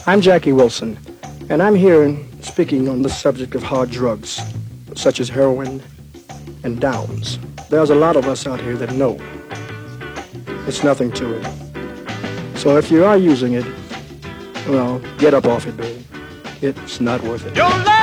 I'm Jackie Wilson, and I'm here speaking on the subject of hard drugs, such as heroin and downs. There's a lot of us out here that know it's nothing to it. So if you are using it, well, get up off it, baby. It's not worth it.